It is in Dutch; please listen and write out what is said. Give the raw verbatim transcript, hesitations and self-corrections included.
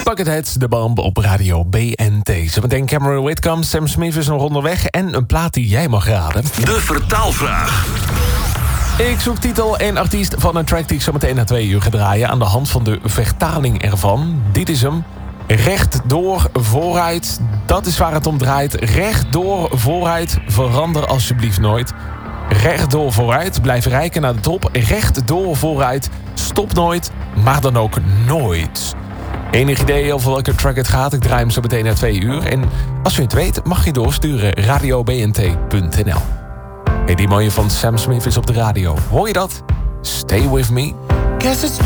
Buckethead, de Bomb op radio B N T. Zometeen Cameron Whitcomb, Sam Smith is nog onderweg... en een plaat die jij mag raden. De vertaalvraag. Ik zoek titel en artiest van een track die ik zo meteen na twee uur ga draaien... aan de hand van de vertaling ervan. Dit is hem. Rechtdoor vooruit, dat is waar het om draait. Rechtdoor vooruit, verander alsjeblieft nooit. Rechtdoor vooruit, blijf rijken naar de top. Rechtdoor vooruit, stop nooit, maar dan ook nooit. Enig idee over welke track het gaat? Ik draai hem zo meteen na twee uur. En als je het weet, mag je doorsturen radio b n t punt n l. Hey, die mooie van Sam Smith is op de radio. Hoor je dat? Stay with me. Guess it's